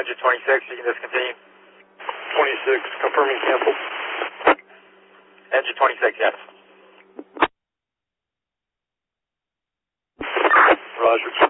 Engine 26, you can discontinue. 26, confirming cancel. Engine 26, yes. Roger.